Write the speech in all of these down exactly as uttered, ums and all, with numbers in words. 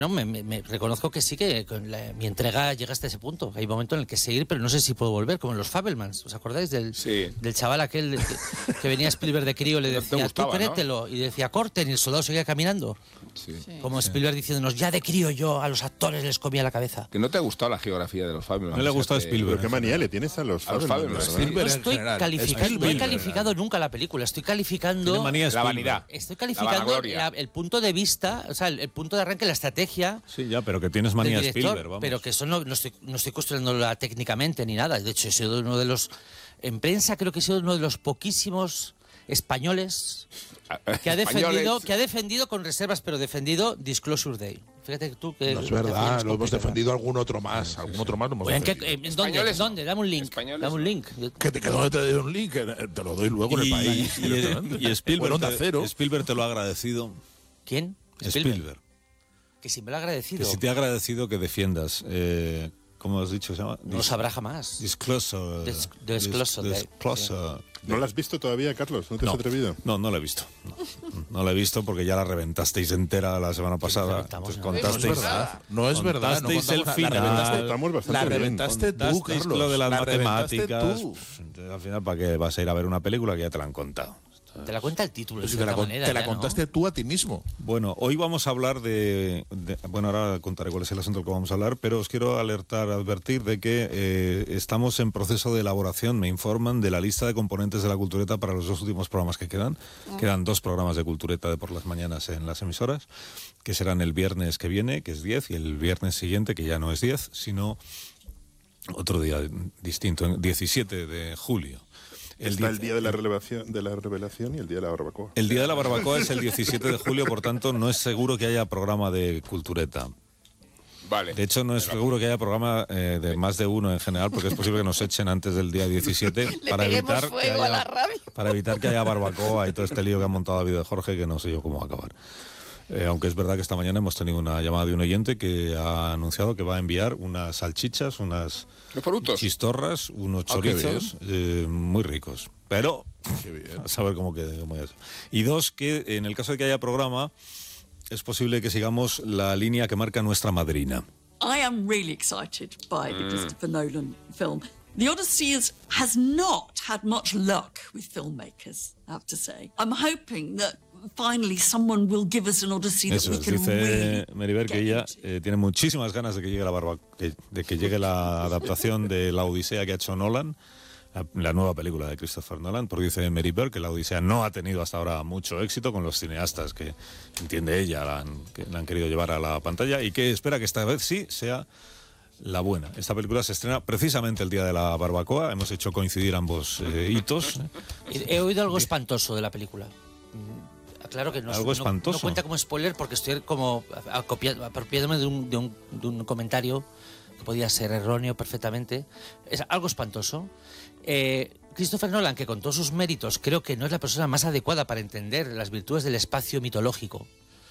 No, me, me, me reconozco que sí, que con la, mi entrega llega hasta ese punto. Hay un momento en el que seguir, pero no sé si puedo volver, como en los Fabelmans. ¿Os acordáis del, sí. del chaval aquel que, que venía Spielberg de crío y le decía, gustaba, tú créetelo, ¿no? Y decía, corten, y el soldado seguía caminando. Sí. Sí. Como Spielberg diciéndonos, ya de crío yo a los actores les comía la cabeza. Que no te ha gustado la geografía de los Fabelmans. No le ha gustado o sea, Spielberg. ¿Pero qué manía le tienes a los A los Fabelmans, Fabelmans? sí. ¿verdad? No estoy calificando, no he calificado nunca la película, estoy calificando... Tiene manía La Spielberg. vanidad. Estoy La calificando vanagloria. la- el punto de vista, o sea, el, el punto de arranque, la estrategia... Sí, ya, pero que tienes manía del director, Spielberg, vamos. pero que eso no, no estoy, no estoy construyéndola técnicamente ni nada. De hecho, he sido uno de los... En prensa creo que he sido uno de los poquísimos españoles que ha defendido, Españoles. que ha defendido con reservas, pero defendido Disclosure Day. Fíjate tú que... No es que verdad, hacíamos lo hemos complicado. defendido algún otro más. Algún otro más lo hemos Oye, ¿en qué- defendido. en ¿Dónde? Españoles- ¿Dónde? Dame un link. españoles- Dame un link. ¿Que te quedó te doy un link? Eh, Te lo doy luego en el Y, país. y- directamente. y Spielberg, O en Onda te, Cero. Spielberg te lo ha agradecido. ¿Quién? Spielberg. Que si me lo ha agradecido. Que si te ha agradecido que defiendas, eh, ¿cómo has dicho? ¿Se llama? No lo sabrá jamás. Disclosure. Dis- Disclosure Day. Disclosure. ¿No la has visto todavía, Carlos? ¿No te has No, atrevido? no, no la he visto. No, no la he visto porque ya la reventasteis entera la semana pasada. reventamos, Entonces ¿no? No es contasteis, verdad. No es verdad. No contasteis el contamos- final. La reventaste, Contamos bastante la bien. reventaste tú, contasteis Carlos. lo de las La reventaste matemáticas. tú. Pues, al final, ¿para qué vas a ir a ver una película que ya te la han contado? Te la cuenta el título, de Pues si te la, cierta con- manera. te la ya, ¿no? contaste tú a ti mismo. Bueno, hoy vamos a hablar de, de- Bueno, ahora contaré cuál es el asunto del que vamos a hablar, pero os quiero alertar, advertir de que eh, estamos en proceso de elaboración, me informan, de la lista de componentes de la Cultureta para los dos últimos programas que quedan. Quedan dos programas de Cultureta de por las mañanas en las emisoras, que serán el viernes que viene, que es diez, y el viernes siguiente, que ya no es diez, sino otro día distinto, el diecisiete de julio. Está el diez día de la revelación, de la revelación y el día de la barbacoa. El día de la barbacoa es el diecisiete de julio, por tanto no es seguro que haya programa de Cultureta. Vale. De hecho, no es seguro que haya programa eh, de más de uno en general, porque es posible que nos echen antes del día diecisiete para peguemos evitar, que fuego a la haya, radio. para evitar que haya barbacoa y todo este lío que ha montado David de Jorge, que no sé yo cómo va a acabar. Eh, aunque es verdad que esta mañana hemos tenido una llamada de un oyente que ha anunciado que va a enviar unas salchichas, unas Los productos. chistorras, unos Ah, qué chorizos eh, muy ricos. Pero a saber cómo quede. Cómo es. Y dos, que en el caso de que haya programa, es posible que sigamos la línea que marca nuestra madrina. I am really excited by the Christopher Nolan film. The Odyssey is, has not had much luck with filmmakers, I have to say. I'm hoping that finally someone will give us an Odyssey that Eso we es, can dice really Meriver que get ella into. eh, tiene muchísimas ganas de que llegue la barba, que- de que llegue la adaptación de La Odisea que ha hecho Nolan, la, la nueva película de Christopher Nolan, porque dice Meriver que La Odisea no ha tenido hasta ahora mucho éxito con los cineastas que, entiende ella, la han, que la han querido llevar a la pantalla y que espera que esta vez sí sea la buena. Esta película se estrena precisamente el día de la barbacoa, hemos hecho coincidir ambos eh, hitos. He, he oído algo espantoso de la película. Mm, Claro que no, Algo no- espantoso. no cuenta como spoiler porque estoy como acopia- apropiándome de un, de, un, de un comentario que podía ser erróneo perfectamente. Es algo espantoso. Eh, Christopher Nolan, que con todos sus méritos creo que no es la persona más adecuada para entender las virtudes del espacio mitológico,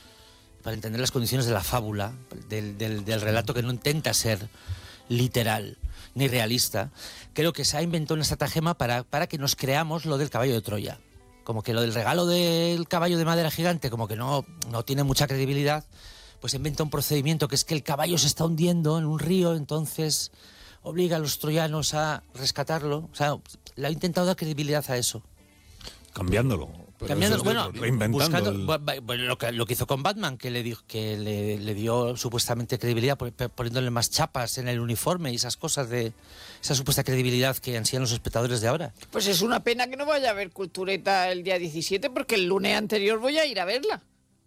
para entender las condiciones de la fábula, del, del, del relato que no intenta ser literal ni realista, creo que se ha inventado una estratagema para, para que nos creamos lo del caballo de Troya. Como que lo del regalo del caballo de madera gigante como que no, no tiene mucha credibilidad, pues inventa un procedimiento que es que el caballo se está hundiendo en un río, entonces obliga a los troyanos a rescatarlo. O sea, le ha intentado dar credibilidad a eso. Cambiándolo. Cambiando, eso es bueno, de reinventando buscando, el- bu- bueno, lo, que, lo que hizo con Batman, que le dijo que le, le dio supuestamente credibilidad por- por- poniéndole más chapas en el uniforme y esas cosas de esa supuesta credibilidad que ansían los espectadores de ahora. Pues es una pena que no vaya a haber Cultureta el día diecisiete porque el lunes anterior voy a ir a verla.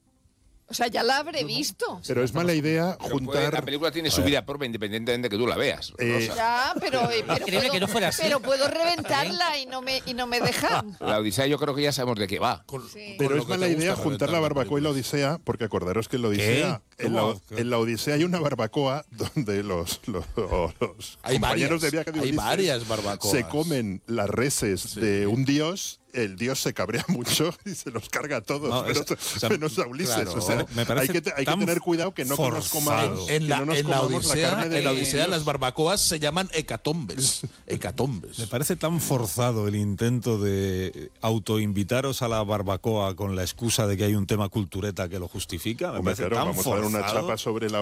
O sea, ya la habré visto. Pero es mala idea Pero puede- juntar... la película tiene su vida propia independientemente de que tú la veas. Eh, Rosa. Ya, pero, eh, pero, Increíble que no fuera así. pero puedo reventarla y no me, y no me dejan. La Odisea yo creo que ya sabemos de qué va. Con- Sí. Pero con es lo que mala te idea gusta juntar la reventar barbacoa y la película. Odisea, porque acordaros que en la Odisea, ¿Qué? en la, ¿Cómo? en la Odisea hay una barbacoa donde los, los, los Hay compañeros varias, de viaje de hay Ulises varias barbacoas. se comen las reses de un dios el dios se cabrea mucho y se los carga a todos, No, menos, es- o sea, menos a Ulises. claro, o sea, me parece hay que, te- hay que tan tener cuidado que no forzado. nos comamos, En que la, no nos en la comamos Odisea, carne de en la Odisea Dios. las barbacoas se llaman hecatombes. Hecatombes. Me parece tan forzado el intento de autoinvitaros a la barbacoa con la excusa de que hay un tema cultureta que lo justifica. Me Hombre, parece claro, tan vamos a dar una forzado. chapa sobre la